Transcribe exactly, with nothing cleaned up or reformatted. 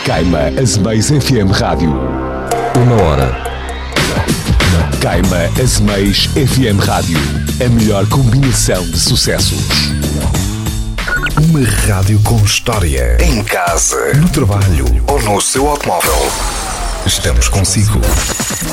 Caima Azeméis F M Rádio. Uma hora. Caima Azeméis F M Rádio. A melhor combinação de sucessos. Uma rádio com história. Em casa, no trabalho ou no seu automóvel. Estamos consigo.